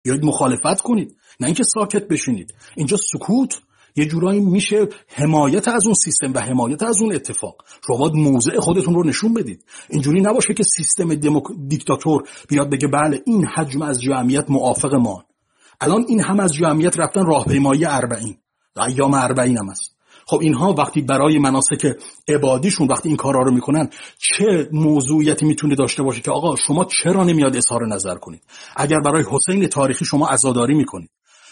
بیاید مخالفت کنید، نه اینکه ساکت بشینید. اینجا سکوت یه جورایی میشه حمایت از اون سیستم و حمایت از اون اتفاق. شما باید موضع خودتون رو نشون بدید. اینجوری نباشه که سیستم دیکتاتور بیاد بگه بله این حجم از جمعیت موافق ما. الان این هم از جمعیت رفتن راهپیمایی 40 ایام 40 هم هست. خب اینها وقتی برای مناسک عبادیشون وقتی این کارا رو میکنن چه موضوعیتی میتونه داشته باشه که آقا شما چرا نمیاد اظهار نظر کنید؟ اگر برای حسین تاریخی شما عزاداری میکنید،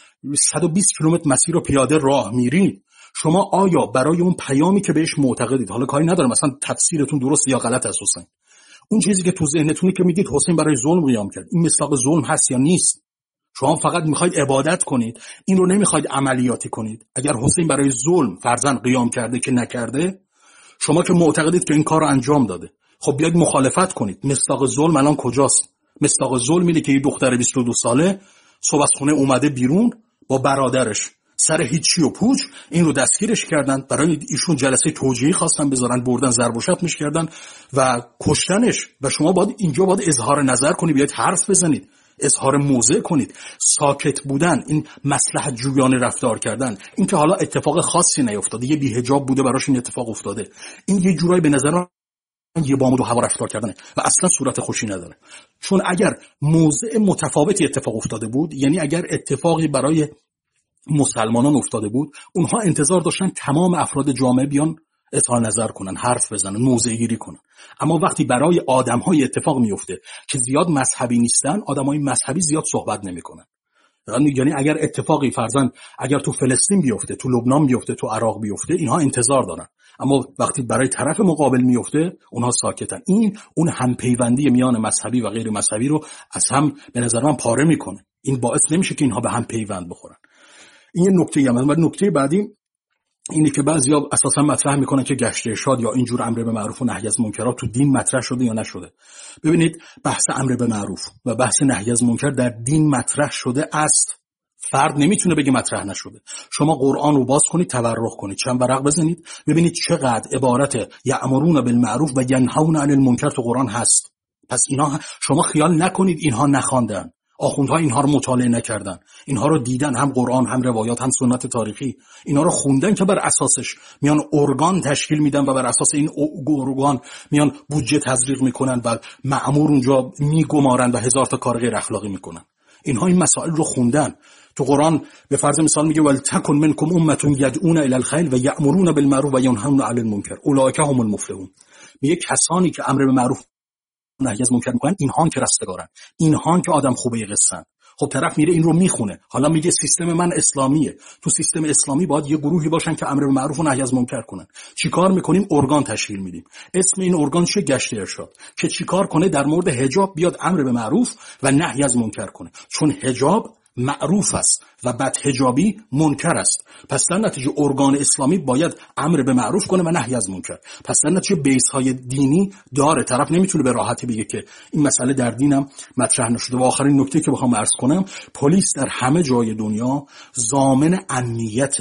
120 کیلومتر مسیر رو پیاده راه میرید، شما آیا برای اون پیامی که بهش معتقدید، حالا کاری نداره مثلا تفسیرتون درست یا غلط از حسین، اون چیزی که تو ذهنتونه که میگید حسین برای ظلم قیام کرد، این مصداق ظلم هست یا نیست؟ شما فقط میخواید عبادت کنید، این رو نمیخواید عملیاتی کنید. اگر حسین برای ظلم فرضاً قیام کرده که نکرده، شما که معتقدید که این کار رو انجام داده، خب بیاید مخالفت کنید. مصداق ظلم الان کجاست؟ مصداق ظلم اینه که یه دختر 22 ساله صبح از خونه اومده بیرون با برادرش سر هیچی و پوچ این رو دستگیرش کردن، برای ایشون جلسه توجیهی خواستن بذارن، بردن ضرب و شتمش کردن و کشتنش. و شما باید اینجا اظهار نظر کنید، بیاید حرف بزنید، اظهار موضع کنید. ساکت بودن، این مصلحت جویانه رفتار کردن، این که حالا اتفاق خاصی نیفتاده، یه بی‌حجاب بوده براش این اتفاق افتاده، این یه جورایی به نظر من یه بامود و هوا رفتار کردنه و اصلا صورت خوشی نداره. چون اگر موضع متفاوتی اتفاق افتاده بود، یعنی اگر اتفاقی برای مسلمانان افتاده بود، اونها انتظار داشتن تمام افراد جامعه بیان اظهار نظر کنن، حرف بزنن، موضع گیری کنن. اما وقتی برای آدم‌های اتفاق میفته که زیاد مذهبی نیستن، آدم‌های مذهبی زیاد صحبت نمی‌کنن. یعنی اگر اتفاقی فرضاً اگر تو فلسطین بیفته، تو لبنان بیفته، تو عراق بیفته، اینها انتظار دارن. اما وقتی برای طرف مقابل میفته، اونها ساکتن. این اون همپیوندی میان مذهبی و غیر مذهبی رو از هم به نظر من پاره میکنه. این باعث نمیشه که اینها به هم پیوند بخورن. این یه نکته و نکته بعدی اینه که بعضیا اساسا مطرح میکنن که گشت ارشاد یا اینجور امر به معروف و نهی از منکرات تو دین مطرح شده یا نشده. ببینید بحث امر به معروف و بحث نهی از منکر در دین مطرح شده است. فرد نمیتونه بگه مطرح نشده. شما قرآن رو باز کنید، تورق کنید، چند ورق بزنید، ببینید چقدر عبارت یأمرون بالمعروف و ینهون عن المنکر تو قرآن هست. پس اینا شما خیال نکنید اینها نخواندن، آخوندها اینها رو مطالعه نکردن، اینها رو دیدن، هم قرآن هم روایات هم سنت تاریخی، اینا رو خوندن که بر اساسش میان ارگان تشکیل میدن و بر اساس این ارگان میان بودجه تزریق میکنن و مأمور اونجا میگمارن و هزار تا کار غیر اخلاقی میکنن. اینها این مسائل رو خوندن. تو قرآن به فرض مثال میگه ولتکن منکم امة یدعون الی الخیر و یأمرون بالمعروف و ینهون عن المنکر اولئک هم المفلحون. میگه کسانی که امر به معروف و نهی از منکر میکنن اینها که رستگارن، اینها که آدم خوبه قصه‌ن. خب طرف میره این رو میخونه، حالا میگه سیستم من اسلامیه. تو سیستم اسلامی باید یه گروهی باشن که امر به معروف و نهی از منکر کنن. چیکار میکنیم؟ ارگان تشکیل میدیم. اسم این ارگان چه؟ گشت ارشاد. که چیکار کنه؟ در مورد حجاب بیاد امر به معروف و نهی از منکر کنه. چون حجاب معروف است و بدحجابی منکر است. پس در نتیجه ارگان اسلامی باید امر به معروف کنه و نهی از منکر. پس در نتیجه بیس های دینی داره. طرف نمیتونه به راحتی بگه که این مسئله در دینم مطرح نشده. و آخرین نکته که بخوام عرض کنم، پلیس در همه جای دنیا ضامن امنیت،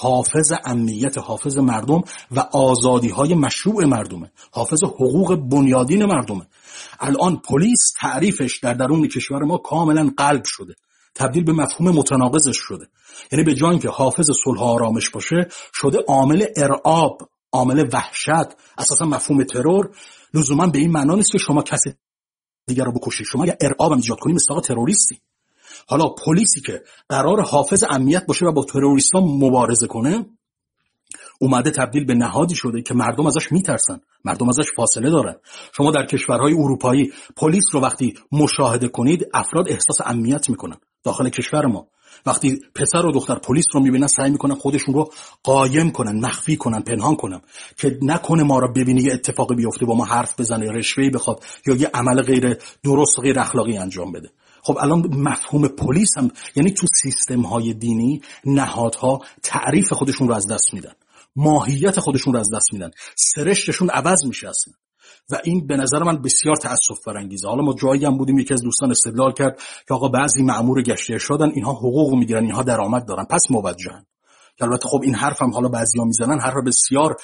حافظ مردم و آزادی های مشروع مردمه، حافظ حقوق بنیادین مردمه. الان پلیس تعریفش در درون کشور ما کاملا قلب شده، تبدیل به مفهوم متناقضش شده. یعنی به جای اینکه حافظ صلح و آرامش باشه، شده عامل ارعاب، عامل وحشت. اساسا مفهوم ترور لزوما به این معنا نیست که شما کسی دیگر رو بکشید. شما اگه ارعاب ایجاد کنید مستاق تروریستی. حالا پلیسی که قرار حافظ امنیت باشه و با تروریستا مبارزه کنه، اومده تبدیل به نهادی شده که مردم ازش میترسن، مردم ازش فاصله دارن. شما در کشورهای اروپایی پلیس رو وقتی مشاهده کنید، افراد احساس امنیت میکنن. داخل کشور ما وقتی پسر و دختر پلیس رو میبینن، سعی میکنن خودشون رو قایم کنن، مخفی کنن، پنهان کنن که نکنه ما رو ببینه یه اتفاقی بیفته، با ما حرف بزنه، رشوه‌ای بخواد یا یه عمل غیر درست و غیر اخلاقی انجام بده. خب الان مفهوم پلیس هم، یعنی تو سیستم‌های دینی نهادها تعریف خودشون رو از دست میدن، ماهیت خودشون رو از دست میدن، سرشتشون عوض میشه اصلا. و این به نظر من بسیار تأسف برانگیزه. حالا ما جایی هم بودیم یکی از دوستان استدلال کرد که آقا بعضی مأمور گشت ارشادن، اینها حقوق میگیرن، اینها درآمد دارن، پس موجهن. البته خب این حرف هم حالا بعضیا میزنن، حرف بسیار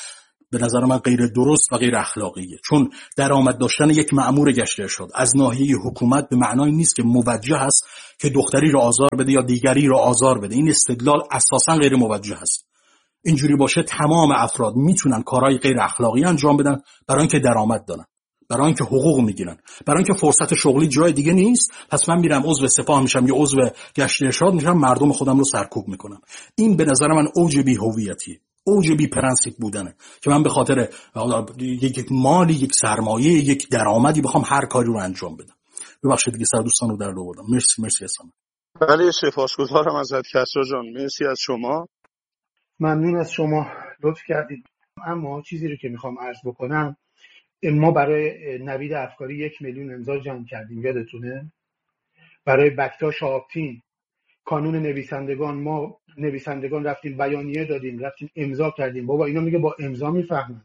به نظر من غیر درست و غیر اخلاقیه، چون درآمد داشتن یک مأمور گشت ارشاد از ناحیه حکومت به معنای نیست که موجه است که دختری را آزار بده یا دیگری را آزار بده. این استدلال اساسا غیر موجه است. اینجوری باشه تمام افراد میتونن کارهای غیر اخلاقی انجام بدن برای اینکه درآمد دارن، برای اینکه حقوق میگیرن، برای اینکه فرصت شغلی جای دیگه نیست، پس من میرم عضو سپاه میشم یا عضو گشت ارشاد میشم، مردم خودم رو سرکوب میکنم. این به نظر من اوج بی‌هویتیه، اوج بی پرنسیپ بودنه که من به خاطر یک مالی، یک سرمایه، یک درآمدی بخوام هر کاری رو انجام بدم. ببخشید دیگه سر دوستان رو در آوردم. مرسی حسام. بله سپاسگزارم ازت کسرا جان، مرسی از شما. ممنون از شما، لطف کردید. اما چیزی رو که میخوام عرض بکنم، ما برای نوید افکاری 1 میلیون امضا جمع کردیم، یادتونه؟ برای بکتا شاپتین کانون نویسندگان، ما نویسندگان رفتیم بیانیه دادیم، رفتیم امضا کردیم. بابا اینا میگه با امضا میفهمن.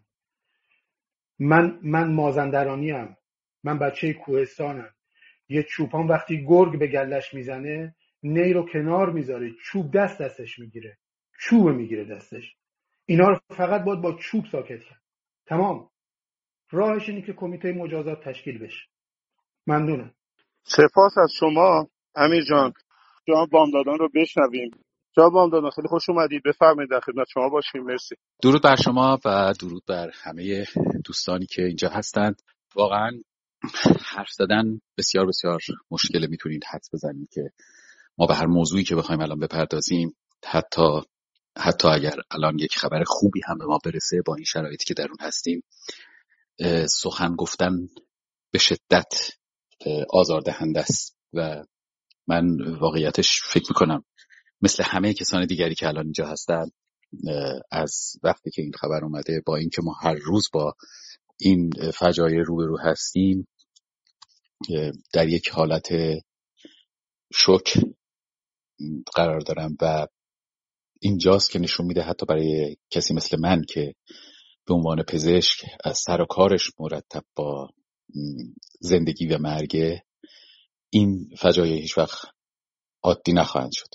من مازندرانیم، من بچه کوهستانم. یه چوپان وقتی گرگ به گلش میزنه نی رو کنار میذاره، چوب دستش میگیره، چوب میگیره دستش. اینا رو فقط باید با چوب ساکت کرد. تمام. راهش اینه که کمیته مجازات تشکیل بشه. ممنونم. سپاس از شما. امیر جان، جناب بامدادان رو بشنویم. جناب بامدادان خیلی خوش اومدید، بفرمایید در خدمت شما باشیم. مرسی. درود بر شما و درود بر همه دوستانی که اینجا هستند. واقعا حرف زدن بسیار بسیار مشکله. میتونید حدس بزنید که ما به هر موضوعی که بخوایم الان بپردازیم، حتی اگر الان یک خبر خوبی هم به ما برسه، با این شرایطی که در اون هستیم، سخن گفتن به شدت آزاردهنده است و من واقعیتش فکر میکنم مثل همه کسان دیگری که الان اینجا هستن، از وقتی که این خبر اومده، با اینکه ما هر روز با این فجایع روبرو هستیم، در یک حالت شوک قرار دارم و اینجاست که نشون میده حتی برای کسی مثل من که به عنوان پزشک از سر و کارش مرتب با زندگی و مرگ، این فجایع هیچ وقت عادی نخواهند شد.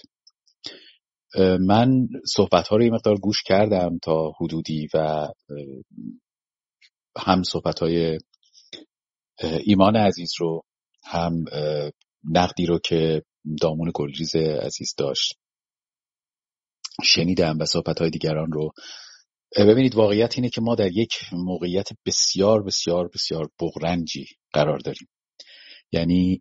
من صحبت‌ها رو یه مقدار گوش کردم تا حدودی و هم صحبت‌های ایمان عزیز رو، هم نقدی رو که دامون گلریز عزیز داشت شنیدم و صحبت‌های دیگران رو. ببینید، واقعیت اینه که ما در یک موقعیت بسیار بسیار بسیار بغرنجی قرار داریم. یعنی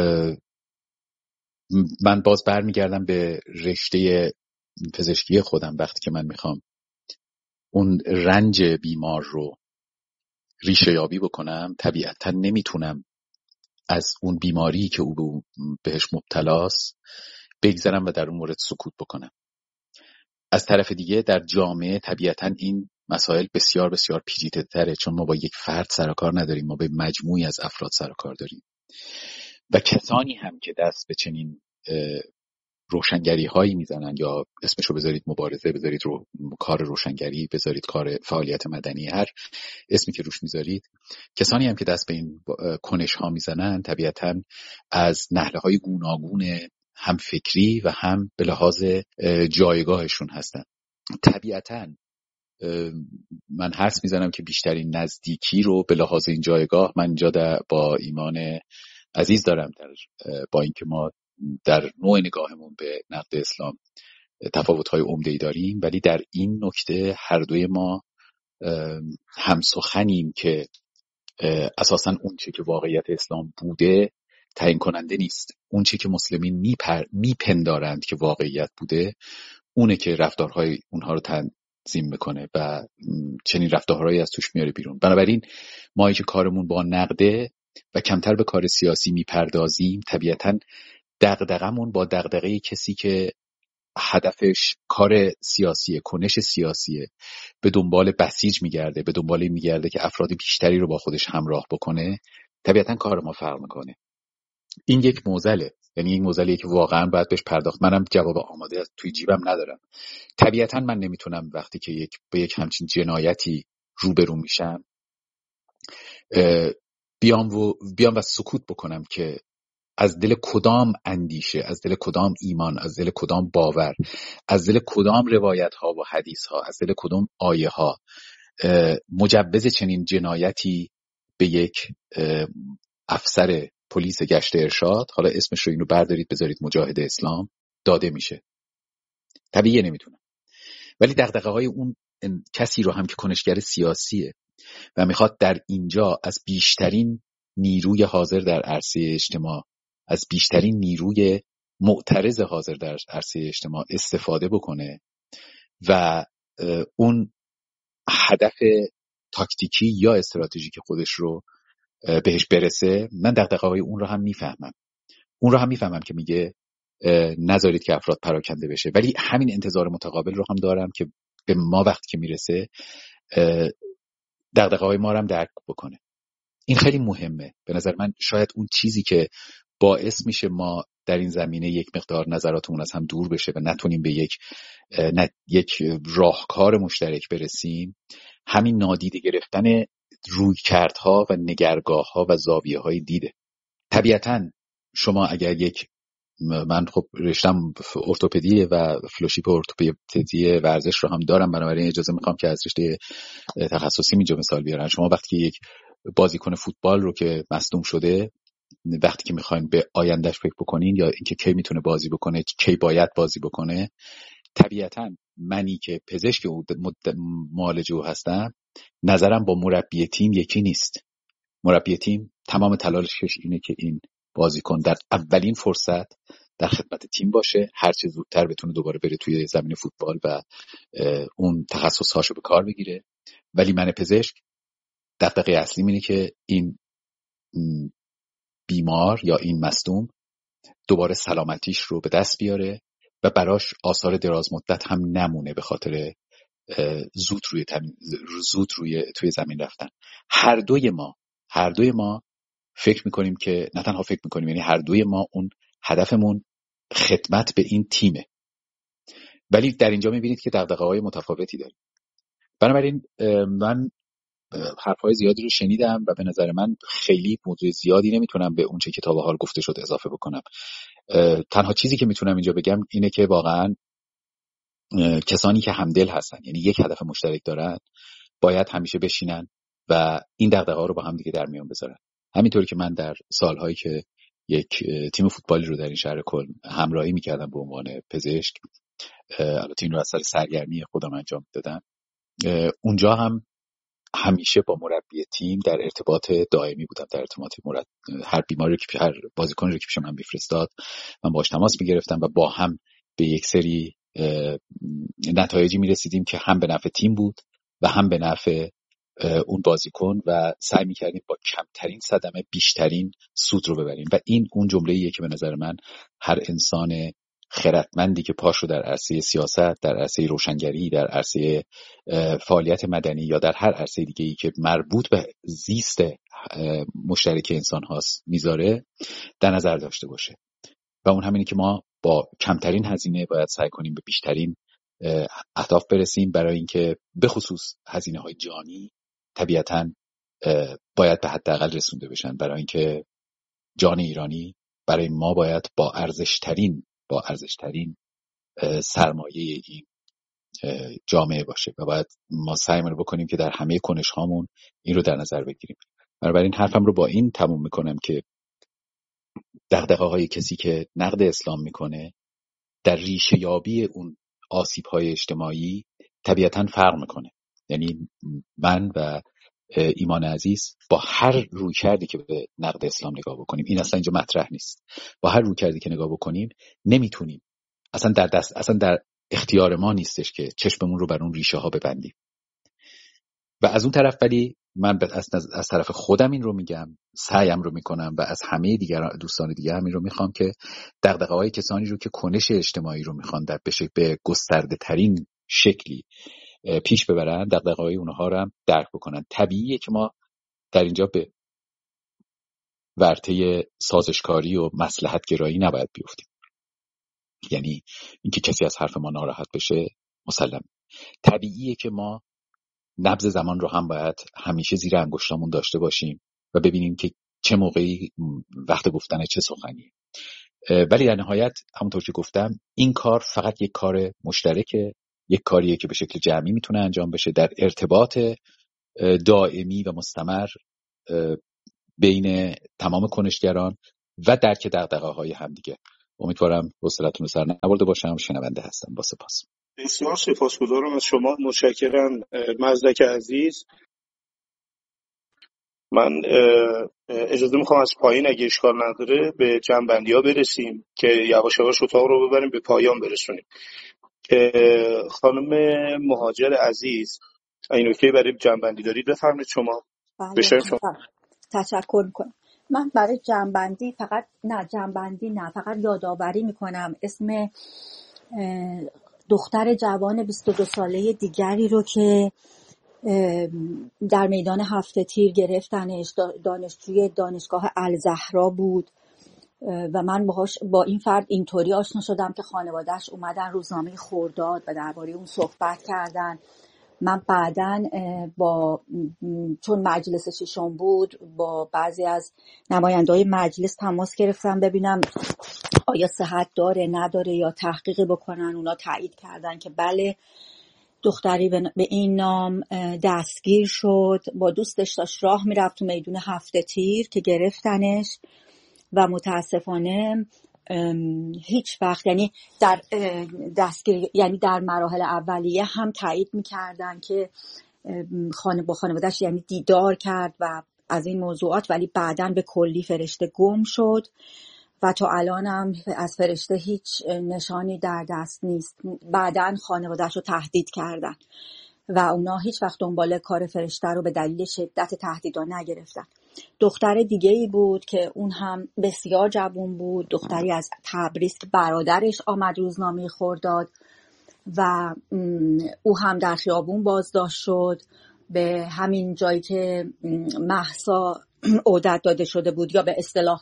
من باز برمیگردم به رشته پزشکی خودم. وقتی که من میخوام اون رنج بیمار رو ریشه یابی بکنم، طبیعتا نمیتونم از اون بیماری که او بهش مبتلاست بگذرم و در اون مورد سکوت بکنم. از طرف دیگه در جامعه طبیعتا این مسائل بسیار بسیار پیچیده‌تره، چون ما با یک فرد سر و کار نداریم، ما به مجموعی از افراد سر و کار داریم و کسانی هم که دست به چنین روشنگری هایی میزنن، یا اسمشو بذارید مبارزه، بذارید کار روشنگری، بذارید کار فعالیت مدنی، هر اسمی که روش میذارید، کسانی هم که دست به این کنش ها میزنن طبیعتا از نهله های گوناگون هم فکری و هم به لحاظ جایگاهشون هستن. طبیعتا من حدس میزنم که بیشترین نزدیکی رو به لحاظ این جایگاه من اینجا با ایمان عزیز دارم، با اینکه ما در نوع نگاهمون به نقد اسلام تفاوت‌های عمده‌ای داریم، ولی در این نکته هر دوی ما همسخنیم که اساساً اون چه که واقعیت اسلام بوده تعیین کننده نیست. اون چه که مسلمین میپندارند که واقعیت بوده، اونه که رفتارهای اونها رو تنظیم میکنه و چنین رفتارهایی از توش میاره بیرون. بنابراین ما که کارمون با نقده و کمتر به کار سیاسی میپردازیم، طبیعتاً دغدغمون با دغدغه کسی که هدفش کار سیاسیه، کنش سیاسیه، به دنبال بسیج میگرده، به دنبال میگرده که افراد بیشتری رو با خودش همراه بکنه، طبیعتاً کار ما فرق میکنه. این یک معضله، یعنی یک معضلیه که واقعاً باید بهش پرداخت. منم جواب آماده از توی جیبم ندارم. طبیعتاً من نمیتونم وقتی که به یک همچین جنایتی روبرو میشم بیام و سکوت بکنم که از دل کدام اندیشه، از دل کدام ایمان، از دل کدام باور، از دل کدام روایت ها و حدیث ها، از دل کدام آیه ها مجوز چنین جنایتی به یک افسر پلیس گشت ارشاد، حالا اسمش رو اینو بردارید بذارید مجاهد اسلام، داده میشه؟ طبیعیه نمیتونه. ولی دغدغه‌های اون کسی رو هم که کنشگر سیاسیه و میخواد در اینجا از بیشترین نیروی حاضر در عرصه اجتماع، از بیشترین نیروی معترض حاضر در عرصه اجتماع استفاده بکنه و اون هدف تاکتیکی یا استراتژیک خودش رو بهش برسه، من دغدغه‌های اون رو هم میفهمم. اون رو هم میفهمم که میگه نذارید که افراد پراکنده بشه، ولی همین انتظار متقابل رو هم دارم که به ما وقتی که میرسه دغدغه‌های ما رو هم درک بکنه. این خیلی مهمه به نظر من. شاید اون چیزی که باعث میشه ما در این زمینه یک مقدار نظراتمون از هم دور بشه و نتونیم به یک راهکار مشترک برسیم، همین نادیده گرفتن رویکردها و نگرگاه‌ها و زاویه‌های دیده. طبیعتاً شما اگر من خب رشتم ارتوپدیه و فلوشیپ ارتوپدی ورزش رو هم دارم، بنابراین اجازه میخوام که از رشته تخصصی اینجا مثال بیارم. شما وقتی یک بازیکن فوتبال رو که مصدوم شده، وقتی که میخواین به آیندهش فکر بکنین یا اینکه کی میتونه بازی بکنه، کی باید بازی بکنه، طبیعتاً منی که پزشک او معالج او هستم، نظرم با مربی تیم یکی نیست. مربی تیم تمام تلاشش اینه که این بازیکن در اولین فرصت در خدمت تیم باشه، هر چه زودتر بتونه دوباره بره توی زمین فوتبال و اون تخصص‌هاشو به کار بگیره. ولی من پزشک دغدغه اصلیم اینه که این بیمار یا این مصدوم دوباره سلامتیش رو به دست بیاره و براش آثار دراز مدت هم نمونه به خاطر زود توی زمین رفتن. هر دوی ما فکر میکنیم که، نه تنها فکر میکنیم، یعنی هر دوی ما اون هدفمون خدمت به این تیمه، ولی در اینجا میبینید که دغدغه‌های متفاوتی داریم. بنابراین من حرفهای زیادی رو شنیدم و به نظر من خیلی موضوع زیادی نمیتونم به اون چه که تا به حال گفته شد اضافه بکنم. تنها چیزی که میتونم اینجا بگم اینه که واقعا کسانی که همدل هستن، یعنی یک هدف مشترک دارن، باید همیشه بشینن و این دغدغه‌ها رو با هم دیگه در میان بذارن. همینطوری که من در سالهایی که یک تیم فوتبالی رو در این شهر کلن همراهی میکردم به عنوان پزشک، البته این رو از سر سرگرمی خودم انجام دادم، اونجا هم همیشه با مربی تیم در ارتباط دائمی بودم، در ارتباط هر بیماری که هر بازیکنی که پیش من میفرستاد من باهاش تماس میگرفتم و با هم به یک سری نتایجی میرسیدیم که هم به نفع تیم بود و هم به نفع اون بازیکن و سعی میکردیم با کمترین صدمه بیشترین سود رو ببریم. و این اون جمله‌ایه که به نظر من هر انسان خردمندی که پاشو در عرصه سیاست، در عرصه روشنگری، در عرصه فعالیت مدنی یا در هر عرصه دیگه‌ای که مربوط به زیست مشترک انسان هاست میذاره در نظر داشته باشه. و اون همینه که ما با کمترین هزینه باید سعی کنیم به بیشترین اهداف برسیم، برای اینکه به خصوص هزینه‌های جانی طبیعتاً باید به حداقل رسونده بشن، برای اینکه جان ایرانی برای ما باید با ارزشترین سرمایه این جامعه باشه و باید ما سعی بکنیم که در همه کنش هامون این رو در نظر بگیریم. بنابراین حرفم رو با این تموم میکنم که دغدغه‌های کسی که نقد اسلام میکنه در ریشه یابی اون آسیب‌های اجتماعی طبیعتاً فرق میکنه. یعنی من و ایمان عزیز با هر رویکردی که به نقد اسلام نگاه بکنیم، این اصلا اینجا مطرح نیست، با هر رویکردی که نگاه بکنیم نمیتونیم، اصلا در اختیار ما نیستش که چشممون رو بر اون ریشه ها ببندیم. و از اون طرف ولی من از طرف خودم این رو میگم، سعیم رو میکنم و از همه دوستان دیگه همین رو میخوام که دغدغه‌های کسانی رو که کنش اجتماعی رو میخوان در به گسترده ترین شکلی پیش ببرن، دغدغه‌های اونها رو هم درک بکنن. طبیعیه که ما در اینجا به ورطه سازشکاری و مصلحت گرایی نباید بیفتیم، یعنی اینکه کسی از حرف ما ناراحت بشه مسلم. طبیعیه که ما نبض زمان رو هم باید همیشه زیر انگشتامون داشته باشیم و ببینیم که چه موقعی وقت گفتن چه سخنیه. ولی در نهایت همونطور که گفتم این کار فقط یک کار مشترکه یک کاریه که به شکل جمعی میتونه انجام بشه در ارتباط دائمی و مستمر بین تمام کنشگران و درک دغدغه‌های همدیگه. امیدوارم حوصله‌تون رو سر نبرده باشم. شنونده هستم. با سپاس. بسیار سپاسگزارم از شما. متشکرم مزدک عزیز. من اجازه میخوام از پایین اگه اشکال نداره به جنبندی‌ها برسیم که یواش یواش اتاق رو ببریم به پایان برسونیم. خانم مهاجر عزیز این نکته برای جنبندی دارید بفرمایید شما. بله تشکر میکنم. من برای جنبندی فقط یادآوری میکنم اسم دختر جوان 22 ساله دیگری رو که در میدان هفته تیر گرفتنش، دانشجوی دانشگاه الزهرا بود و من با این فرد اینطوری آشنا شدم که خانواده‌اش اومدن روزنامه خرداد و درباره اون صحبت کردن. من بعداً چون مجلس ششم بود با بعضی از نماینده‌های مجلس تماس گرفتم ببینم آیا صحت داره نداره یا تحقیق بکنن. اونا تایید کردن که بله دختری به این نام دستگیر شد، با دوستش داشت راه میرفت تو میدون هفته تیر که گرفتنش و متاسفانه هیچ وقت یعنی در دستگیر یعنی در مراحل اولیه هم تایید میکردن که با خانواده‌اش یعنی دیدار کرد و از این موضوعات، ولی بعداً به کلی فرشته گم شد و تا الان هم از فرشته هیچ نشانی در دست نیست. بعداً خانواده‌اش رو تهدید کردن و اونا هیچ وقت دنبال کار فرشته رو به دلیل شدت تهدیدا نگرفتن. دختر دیگه‌ای بود که اون هم بسیار جوان بود، دختری از تبریز که برادرش آمد روزنامه خرداد و او هم در خیابون بازداشت شد به همین جایی که مهسا عودت داده شده بود یا به اصطلاح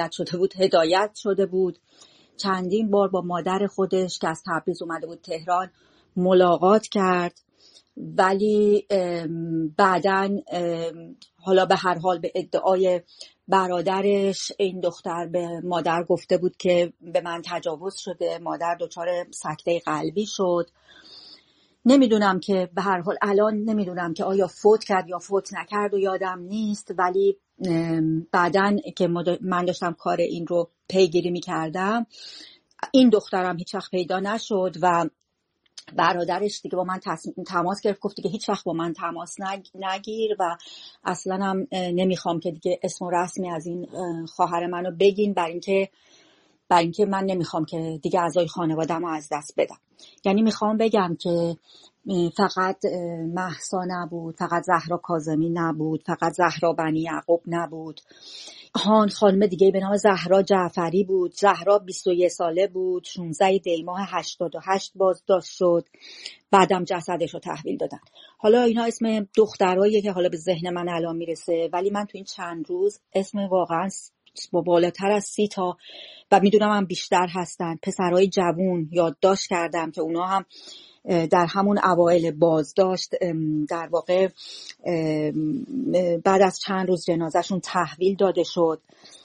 هدایت شده بود. چندین بار با مادر خودش که از تبریز اومده بود تهران ملاقات کرد، ولی بعداً حالا به هر حال به ادعای برادرش این دختر به مادر گفته بود که به من تجاوز شده. مادر دچار سکته قلبی شد. نمیدونم که به هر حال الان نمیدونم که آیا فوت کرد یا فوت نکرد و یادم نیست، ولی بعداً که من داشتم کار این رو پیگیری میکردم این دخترم هیچ وقت پیدا نشد و برادرش دیگه با من تماس گرفت، گفت دیگه هیچ وقت با من تماس نگیر و اصلا هم نمیخوام که دیگه اسم و رسمی از این خواهر منو بگین برای اینکه من نمیخوام که دیگه اعضای خانواده‌مو از دست بدم. یعنی میخوام بگم که فقط مهسا نبود، فقط زهرا کاظمی نبود، فقط زهرا بنی یعقوب نبود. خانم دیگه به نام زهرا جعفری بود. زهرا 21 ساله بود، 16 دی ماه 88 بازداشت شد، بعدم جسدش رو تحویل دادن. حالا اینا اسم دختراییه که حالا به ذهن من الان میرسه، ولی من تو این چند روز اسم واقعا با بالاتر از 30 تا و میدونم هم بیشتر هستن پسرای جوون یادداشت کردم که اونا هم در همون اوایل بازداشت در واقع بعد از چند روز جنازهشون تحویل داده شد.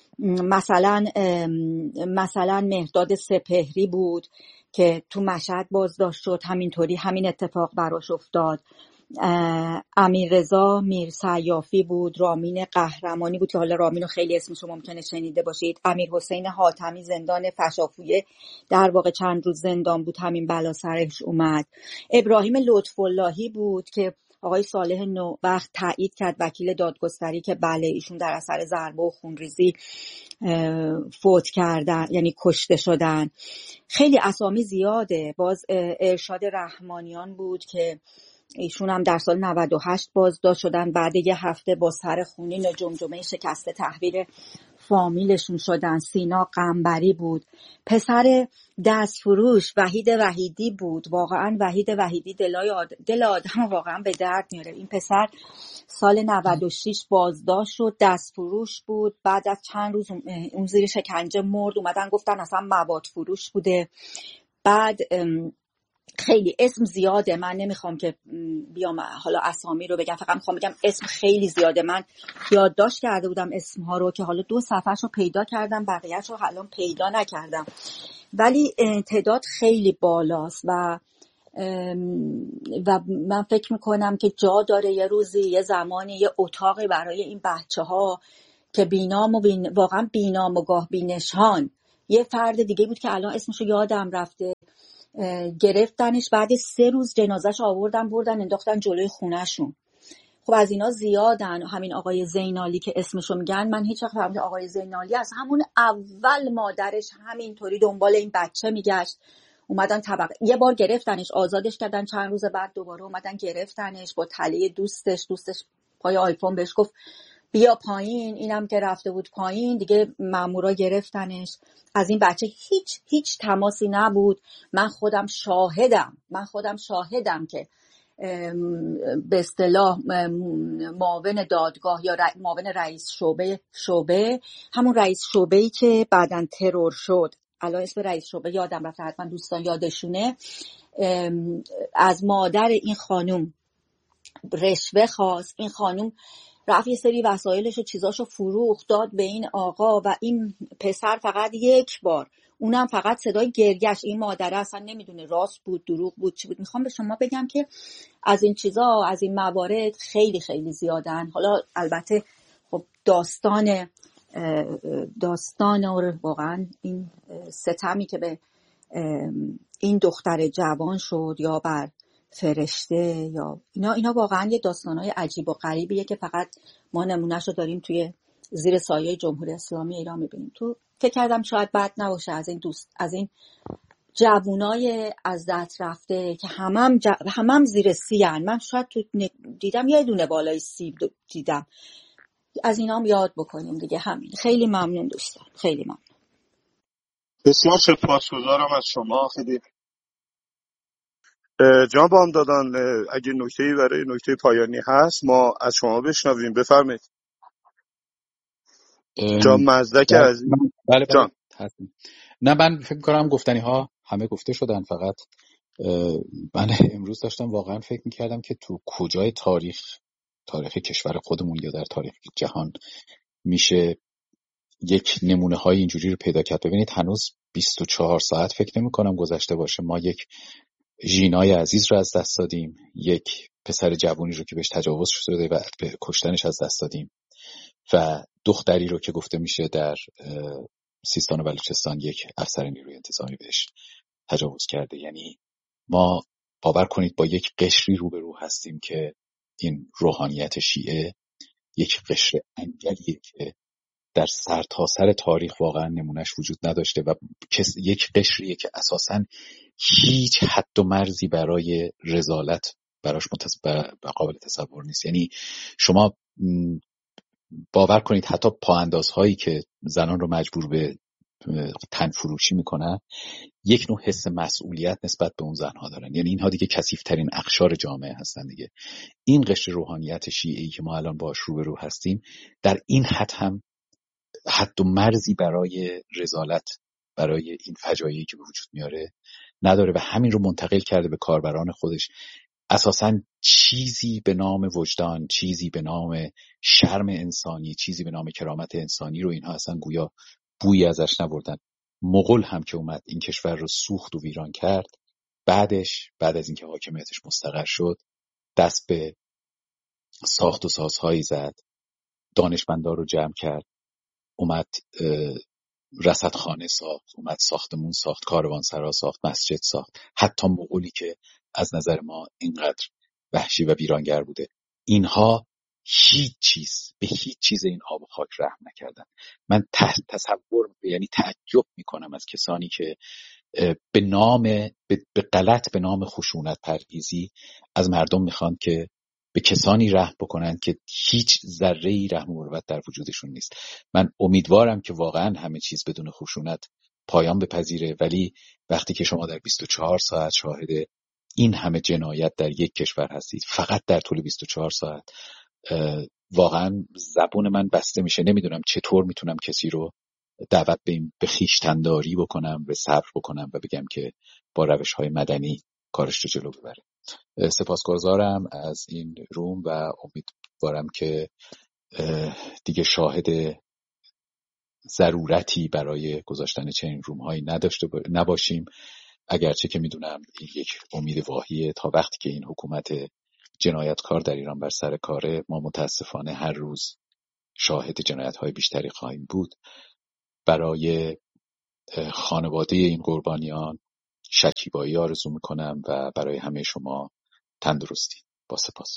مثلا مهرداد سپهری بود که تو مشهد بازداشت شد، همینطوری همین اتفاق براش افتاد. امیررضا میرسیافی بود، رامین قهرمانی بود که حالا رامینو خیلی اسمشو ممکنه شنیده باشید. امیر حسین حاتمی زندان فشافویه در واقع چند روز زندان بود، همین بلا سرش اومد. ابراهیم لطف‌اللهی بود که آقای صالح نوبخت تایید کرد وکیل دادگستری که بله ایشون در اثر ضربه و خونریزی فوت کردن، یعنی کشته شدن. خیلی اسامی زیاده. باز ارشاد رحمانیان بود که ایشون هم در سال 98 بازداشت شدن، بعد یه هفته با سر خونین و جمجمه شکسته تحویل فامیلشون شدن. سینا قنبری بود. پسر دستفروش وحید وحیدی بود. واقعا وحید وحیدی دل آدم واقعا به درد میاره. این پسر سال 96 بازداشت شد، دستفروش بود، بعد از چند روز اون زیر شکنجه مرد. اومدن گفتن اصلا مواد فروش بوده. بعد خیلی اسم زیاده، من نمیخوام که بیام حالا اسامی رو بگم، فقط میخوام بگم اسم خیلی زیاده. من یادداشت کرده بودم اسمها رو که حالا 2 صفحه‌اش رو پیدا کردم، بقیه‌اش رو الان پیدا نکردم، ولی تعداد خیلی بالاست و و من فکر میکنم که جا داره یه روزی یه زمانی یه اتاقی برای این بچه ها که بینام و واقعا بینام و گاه بینشان. یه فرد دیگه بود که الان اسمشو یادم رفته، گرفتنش بعد 3 روز جنازش آوردن بردن انداختن جلوی خونهشون. خب از اینا زیادن. همین آقای زینالی که اسمشو میگن، من هیچ وقت فهمیدم آقای زینالی از همون اول مادرش همینطوری دنبال این بچه میگشت. اومدن طبقه یه بار گرفتنش، آزادش کردن، چند روز بعد دوباره اومدن گرفتنش با تله دوستش پای آیفون بهش گفت بیا پایین. اینم که رفته بود پایین دیگه مامورا گرفتنش. از این بچه هیچ تماسی نبود. من خودم شاهدم که به اصطلاح معاون دادگاه یا معاون رئیس شعبه همون رئیس شعبه‌ای که بعداً ترور شد، الان اسم رئیس شعبه یادم رفته، حتما دوستان یادشونه، از مادر این خانم رشوه خواست. این خانم رفت یه سری وسایلش و چیزاشو فروخت داد به این آقا و این پسر فقط یک بار، اونم فقط صدای گریهش. این مادر اصلا نمیدونه راست بود دروغ بود چی بود. میخوام به شما بگم که از این چیزا، از این موارد خیلی خیلی زیادن. حالا البته خب داستان واقعا این ستمی که به این دختر جوان شد یا بر فرشته یا اینا واقعا یه داستانای عجیب و غریبیه که فقط ما نمونهشو داریم توی زیر سایه جمهوری اسلامی ایران میبینیم. تو فکر کردم شاید بد نباشه از این جوونای از دست رفته که همم زیر 30 ان. من شاید تو دیدم یه دونه بالای 30 دیدم، از اینام یاد بکنیم دیگه. همین. خیلی ممنون دوستان، خیلی ممنون. بسیار سپاسگزارم از شما. خیلی جان با هم دادن. اگه نکته‌ای برای نکته پایانی هست ما از شما بشنویم. بفرمایید جان مزدک عزیز. بله جان. هستم. نه من فکر کنم گفتنی ها همه گفته شدن. فقط من امروز داشتم واقعا فکر میکردم که تو کجای تاریخ کشور خودمون یا در تاریخ جهان میشه یک نمونه های اینجوری رو پیدا کرد. ببینید هنوز 24 ساعت فکر نمی کنم گذشته باشه ما یک ژینای عزیز رو از دست دادیم، یک پسر جوانی رو که بهش تجاوز شده و به کشتنش از دست دادیم و دختری رو که گفته میشه در سیستان و بلوچستان یک افسر نیروی انتظامی بهش تجاوز کرده. یعنی ما باور کنید با یک قشری روبرو هستیم که این روحانیت شیعه یک قشر انگلیه که در سرتاسر تاریخ واقعا نمونهش وجود نداشته و یک قشریه که اساساً هیچ حد و مرزی برای رذالت براش قابل تصور نیست. یعنی شما باور کنید حتی پااندازهایی که زنان رو مجبور به تن فروشی میکنن یک نوع حس مسئولیت نسبت به اون زنها دارن. یعنی اینها دیگه کثیف‌ترین اقشار جامعه هستن دیگه. این قشر روحانیت شیعه‌ای که ما الان باهاش روبرو هستیم در این حد هم حد و مرزی برای رذالت، برای این فجایعی که به وجود میاره نداره و همین رو منتقل کرده به کاربران خودش. اساساً چیزی به نام وجدان، چیزی به نام شرم انسانی، چیزی به نام کرامت انسانی رو اینها اصلا گویا بویی ازش نبردن. مغول هم که اومد این کشور رو سوخت و ویران کرد، بعد از اینکه حاکمیتش مستقر شد دست به ساخت و سازهایی زد، دانشمندان رو جمع کرد، اومد رصدخانه ساخت، اومد ساختمون ساخت، کاروانسرا ساخت، مسجد ساخت. حتی مغولی که از نظر ما اینقدر وحشی و ویرانگر بوده، اینها به هیچ چیز این آب و خاک رحم نکردن. من یعنی تعجب میکنم از کسانی که به غلط به نام خشونت پرهیزی از مردم میخوان که به کسانی رحم بکنن که هیچ ذره‌ای رحم و مروت در وجودشون نیست. من امیدوارم که واقعا همه چیز بدون خشونت پایان بپذیره، ولی وقتی که شما در 24 ساعت شاهد این همه جنایت در یک کشور هستید فقط در طول 24 ساعت، واقعا زبون من بسته میشه. نمیدونم چطور میتونم کسی رو دعوت به خویشتن‌داری بکنم، به صبر بکنم و بگم که با روش‌های مدنی کارش رو جلو ببره. سپاسگزارم از این روم و امیدوارم که دیگه شاهد ضرورتی برای گذاشتن چنین روم‌هایی نباشیم اگرچه که میدونم این یک امید واهیه تا وقتی که این حکومت جنایتکار در ایران بر سر کاره، ما متاسفانه هر روز شاهد جنایت‌های بیشتری خواهیم بود. برای خانواده این قربانیان شکیبایی آرزو میکنم و برای همه شما تندرستی. با سپاس.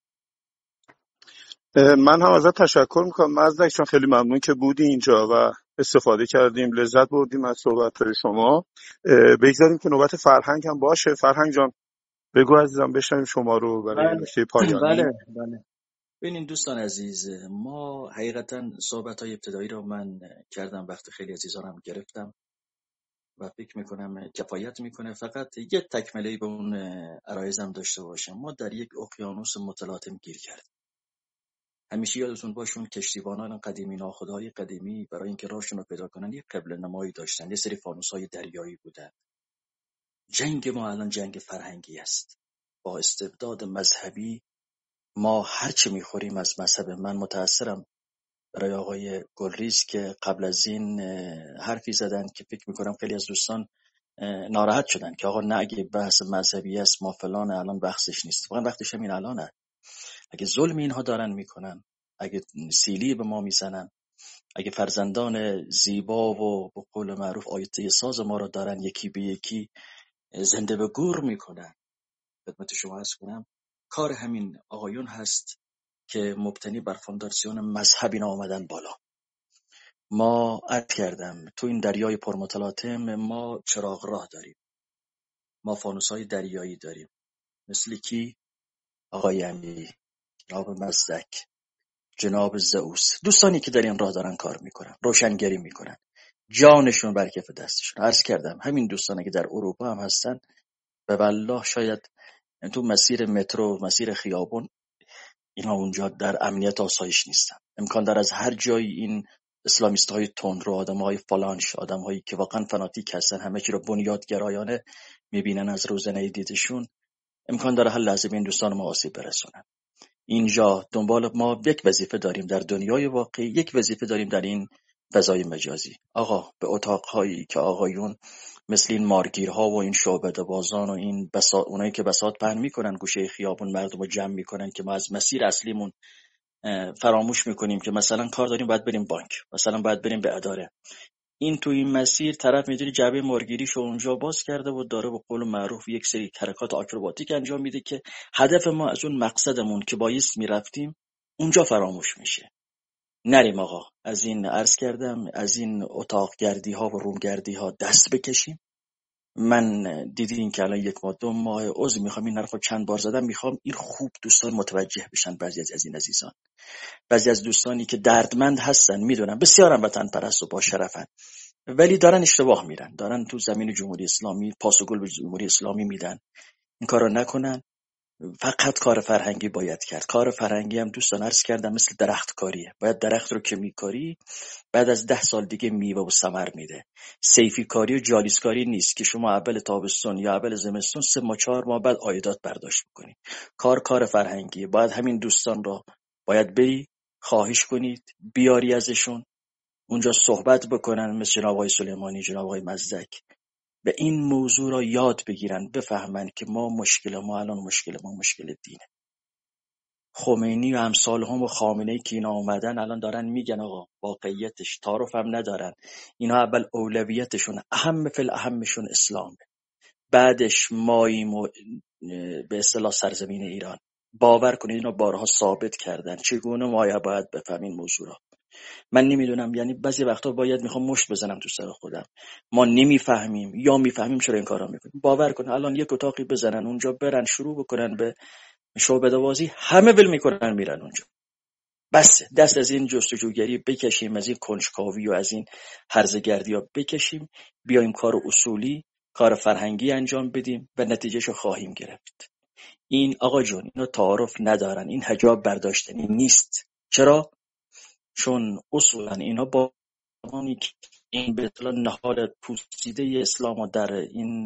من هم ازت تشکر میکنم مزدک، چون خیلی ممنون که بودی اینجا و استفاده کردیم، لذت بردیم از صحبت‌های شما. بگذاریم که نوبت فرهنگ هم باشه. فرهنگ جان بگو عزیزم، بشنویم شما رو برای نکته پایانی. بله. ببینین دوستان عزیز، ما حقیقتا صحبت‌های ابتدایی رو من کردم، وقت خیلی عزیزانم گرفتم و فکر میکنم کفایت میکنه. فقط یه تکمله‌ای به اون عرایزم داشته باشم. ما در یک اقیانوس متلاطم گیر کردیم. همیشه یادتون باشون کشتیبانان قدیمی، ناخودهای قدیمی، برای اینکه راهشون رو پیدا کنن یک قبله نمایی داشتن، یه سری فانوس‌های دریایی بودن. جنگ ما الان جنگ فرهنگی است. با استبداد مذهبی ما هرچه میخوریم از مذهب. من متأثرم برای آقای گلریز که قبل از این حرفی زدن که فکر میکنم خیلی از دوستان ناراحت شدن که آقا نه، اگه بحث مذهبی است ما فلان، الان بحثش نیست. واقعا وقتش همین الانه. اگه ظلم اینها دارن میکنن، اگه سیلی به ما میزنن، اگه فرزندان زیبا و به قول معروف آیته ساز ما رو دارن یکی به یکی زنده به گور میکنن، خدمت شما عرض کنم کار همین آقایون هست که مبتنی بر فانداسیون مذهبی آمدن بالا. ما عرض کردم تو این دریای پرمتلاطم ما چراغ راه داریم، ما فانوس‌های دریایی داریم، مثل کی؟ آقای امیری، جناب مزدک، جناب زئوس، دوستانی که در این راه دارن کار میکنن، روشنگری میکنن، جانشون بر کف دستشون. عرض کردم همین دوستانی که در اروپا هم هستن به والله شاید تو مسیر مترو، مسیر خیابون، اینا اونجا در امنیت آسایش نیستن. امکان داره از هر جایی این اسلامیست‌های تندرو، آدم‌های فالانش، آدم‌هایی که واقعا فناتیک هستن، همه چی رو بنیادگرایانه میبینن از روزنه دیدشون، امکان داره هر لحظه به این دوستان ما آسیب برسونن. اینجا دنبال ما یک وظیفه داریم در دنیای واقعی، یک وظیفه داریم در این فضای مجازی. آقا به اتاق‌هایی که آقایون مثل این مارگیرها و این شعبده‌بازان و این اونایی که بساط پهن میکنن گوشه خیابون مردم رو جمع میکنن که ما از مسیر اصلیمون فراموش میکنیم که مثلا کار داریم باید بریم بانک، مثلا باید بریم به اداره. این تو این مسیر طرف میدونی جعبه مارگیریشو اونجا باز کرده و داره به قول معروف یک سری حرکات آکروباتیک انجام میده که هدف ما از اون مقصدمون که بایست میرفتیم اونجا فراموش میشه. نریم آقا، از این عرض کردم، از این اتاق گردی ها و روم گردی ها دست بکشیم. من دیدین که الان 1 ماه 2 ماه عذر میخوام این حرفو چند بار زدم، میخوام این خوب دوستان متوجه بشن. بعضی از این عزیزان، بعضی از دوستانی که دردمند هستن، میدونم بسیارم وطن پرست و با شرفن، ولی دارن اشتباه میرن، دارن تو زمین جمهوری اسلامی پاس و گل به جمهوری اسلامی میدن. این کارو نکنن. فقط کار فرهنگی باید کرد. کار فرهنگی هم دوستان عرض کردم مثل درخت کاریه. باید درخت رو که میکاری بعد از 10 سال دیگه میوه و ثمر میده. سیفی کاری و جالیس کاری نیست که شما اول تابستون یا اول زمستون 3 ماه 4 ماه بعد عایدات برداشت بکنید. کار فرهنگیه. باید همین دوستان رو باید بری خواهش کنید، بیاری ازشون اونجا صحبت بکنن، مثل جناب آقای سلیمانی، جناب آقای مزدک، به این موضوع را یاد بگیرن، بفهمن که ما الان مشکل دینه. خمینی و امثال هم و خامنه‌ای که اینا اومدن الان دارن میگن آقا واقعیتش تعارف هم ندارن. اینا اول اولویتشون اهمشون اسلامه، بعدش ماییم و به اصطلاح سرزمین ایران. باور کنید اینا بارها ثابت کردن. چگونه ما باید بفهمیم موضوع را؟ من نمیدونم، یعنی بعضی وقتا میخوام مشت بزنم تو سر خودم. ما نمیفهمیم یا میفهمیم چرا این کارا میکنیم. باور کن الان یک اتاقی بزنن اونجا، برن شروع بکنن به شعبده‌بازی، همه ول میکنن میرن اونجا. بس دست از این جستجوگری بکشیم، از این کنجکاوی و از این هرزگردی ها بکشیم، بیایم کار اصولی، کار فرهنگی انجام بدیم و نتیجهشو خواهیم گرفت. این آقا جون اینا تعارف ندارن، این حجاب برداشتنی نیست. چرا؟ چون اصولا اینا با زمانی که این به اطلاع نهاد پوسیده اسلام در این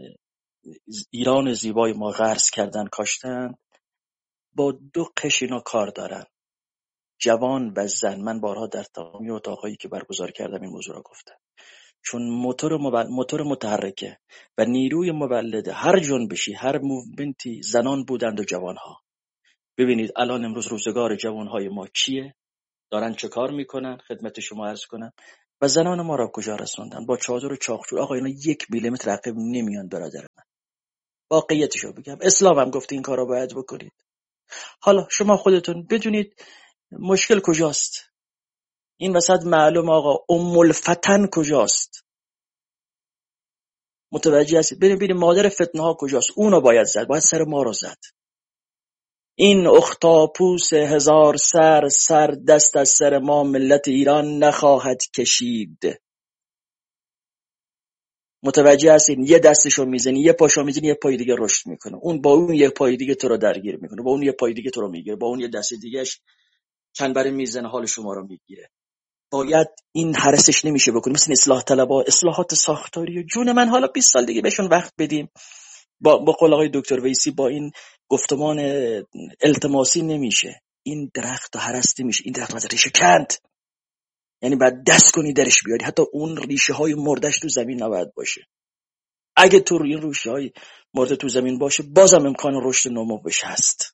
ایران زیبای ما غرس کردن، کاشتن، با 2 قش اینا کار دارن، جوان و زن. من بارها در تمامی اتاقایی که برگزار کردم این موضوع را گفتم. چون موتور متحرکه و نیروی مولده هر جنبشی، هر موومنتی زنان بودند و جوانها. ببینید الان امروز روزگار جوانهای ما چیه؟ دارن چه کار میکنن؟ خدمت شما عرض کنم. و زنان ما را کجا رسوندن؟ با چادر و چاقچور. آقا اینا 1 میلیمتر عقب نمیان برادر من. واقعیتشو بگم، اسلام هم گفته این کارا باید بکنید. حالا شما خودتون بدونید مشکل کجاست. این وسط معلوم آقا الفتن کجاست. متوجه هستید؟ ببینید مادر فتنه ها کجاست. اونو باید زد، باید سر ما رو زد. این اختاپوس 1000 سر دست از سر ما ملت ایران نخواهد کشید. متوجه هستین؟ یه دستشو میزنی، یه پاشو میزنی، یه پای دیگه رشد میکنه. اون با اون یه پای دیگه تو رو درگیر میکنه، با اون یه پای دیگه تو رو میگیره، با اون یه دست دیگهش چنبر میزنه، حال شما رو میگیره. باید این حرسش نمیشه بکنیم. مثل اصلاح طلبها، اصلاحات ساختاری و جون من، حالا 20 سال دیگه بهشون وقت بدیم. با قول آقای دکتر ویسی با این گفتمان التماسی نمیشه. این درخت هرس نمیشه. این درخت باید ریشه کند. یعنی باید دست کنی درش بیاری. حتی اون ریشه های مردش تو زمین نباید باشه. اگه تو روی این ریشه های مرده تو زمین باشه، بازم امکان رشد نمو بش هست.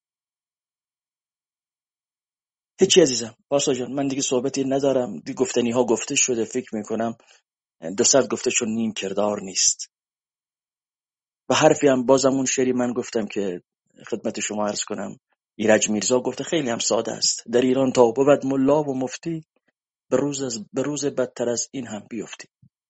هیچی عزیزم. پارسا جان من دیگه صحبتی ندارم. دیگه گفتنی ها گفته شده. فکر میکنم 200 گفته چون نیم کردار نیست. و حرفی هم بازم اون شعری من گفتم که خدمت شما عرض کنم، ایرج میرزا گفته، خیلی هم ساده است. در ایران تا بود ملا و مفتی، به روز بدتر از این هم بیفتی.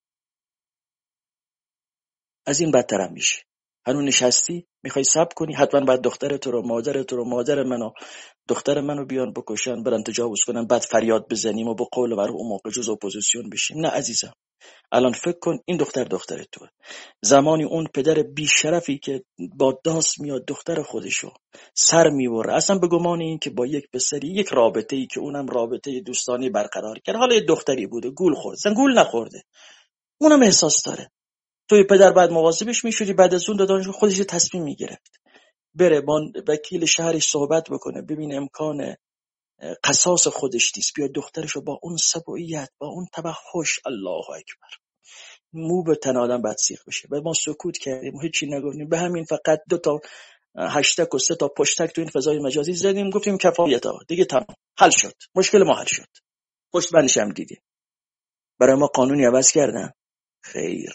از این بدتر هم میشه. هنوز نشستی میخوای صبر کنی، حتما باید دخترت رو، مادرت رو، مادر منو، دختر منو بیان بکشن، برن تجاوز کنن، بعد فریاد بزنیم و به قول مرحوم اون موقع جز اپوزیسیون بشیم. نه عزیزم، الان فکر کن این دختر توه. زمانی اون پدر بیشرفی که با داس میاد دختر خودشو سر میبره، اصلا به گمان این که با یک پسری یک رابطه ای که اونم رابطه دوستانه برقرار کرد، حالا یه دختری بوده گول خورد، اصلا گول نخورده، اونم احساس داره. توی پدر بعد مواظبش میشدی، بعد از اون داداش خودش تصمیم میگرفت بره با وکیل شهرش صحبت بکنه، ببین امکان قصاص خودش نیست، بیا دخترشو با اون سبوعیت، با اون تبخش، الله اکبر، مو به تن آدم بعد سیخ بشه. و ما سکوت کردیم، هیچی نگفتیم. به همین فقط 2 تا هشتگ و 3 تا پشتک تو این فضای مجازی زدیم، گفتیم کفایت ها دیگه، تمام، حل شد، مشکل ما حل شد. پشت بندش هم دیدیم. برای ما قانونی عوض کردن؟ خیر.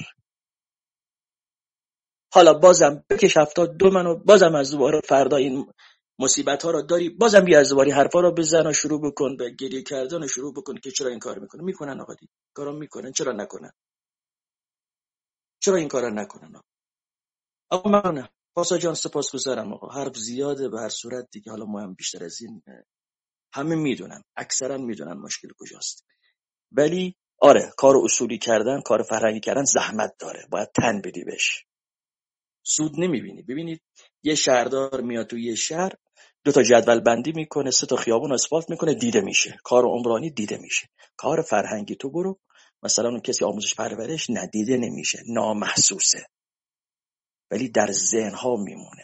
حالا بازم بکش 72 منو، بازم از دوباره فردا این مصیبت ها رو داری، بازم بیا از دوباره حرفا رو بزن و شروع بکن به گریه کردن و شروع بکن که چرا این کار میکنن آقا دیگه. کارا میکنن، چرا نکنن؟ چرا این کارا نکنن؟ آقا من پاسا جان سپاسگزارم. آقا حرف زیاده، به هر صورت دیگه حالا مهم بیشتر از این همه میدونن، اکثرا میدونن مشکل کجاست. ولی آره، کار اصولی کردن، کار فرهنگی کردن زحمت داره، باید تن بدی بهش. زود نمیبینی. ببینید یه شهردار میاد تو یه شهر 2 تا جدول بندی میکنه، 3 تا خیابون آسفالت میکنه، دیده میشه. کار عمرانی دیده میشه. کار فرهنگی تو برو مثلا اون کسی آموزش پرورش ندیده نمیشه، نامحسوسه، ولی در ذهن ها میمونه.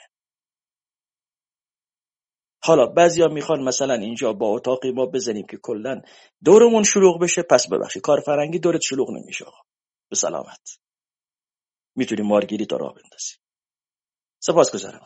حالا بعضیا میخوان مثلا اینجا با اتاقی ما بزنیم که کلا دورمون شلوغ بشه، پس ببخشید کار فرهنگی دورت شلوغ نمیشه. به سلامت. میتونی مارگیری تا راه بندازی. سپاسگزارم.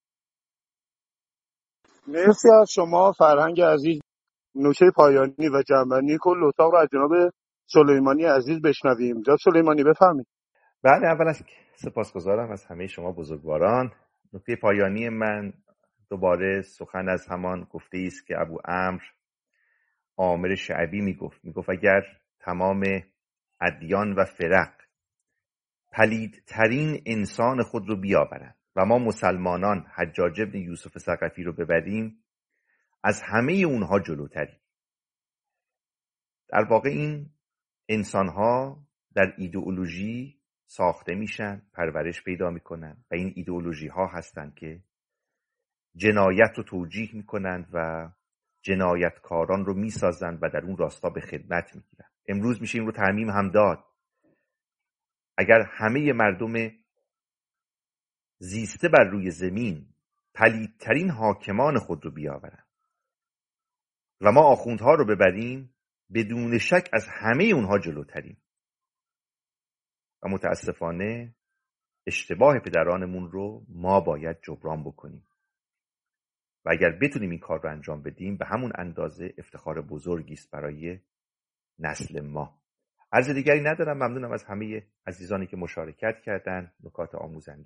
مرسی از شما فرهنگ عزیز. نوشه پایانی و جنبندی کل اتاق رو از جناب سلیمانی عزیز بشنویم. جناب سلیمانی بفرمایید. بله، اول از سپاسگزارم از همه شما بزرگواران. نکته پایانی من دوباره سخن از همان گفته است که ابو عمرو عامر شعبی میگفت اگر تمام ادیان و فرق پلیدترین انسان خود رو بیاورند و ما مسلمانان حجاج بن یوسف ثقفی رو ببریم، از همه اونها جلوتریم. در واقع این انسانها در ایدئولوژی ساخته میشن، پرورش پیدا میکنن و این ایدئولوژی ها هستن که جنایت رو توجیه میکنن و جنایتکاران رو میسازن و در اون راستا به خدمت میگیرن. امروز میشه این رو تعمیم هم داد. اگر همه مردم زیسته بر روی زمین پلیدترین حاکمان خود رو بیاورن و ما آخوندها رو ببریم، بدون شک از همه اونها جلوتریم. و متاسفانه اشتباه پدرانمون رو ما باید جبران بکنیم و اگر بتونیم این کار رو انجام بدیم به همون اندازه افتخار بزرگی است برای نسل ما. عرض دیگری ندارم. ممنونم از همه عزیزانی که مشارکت کردن، نکات آموزنده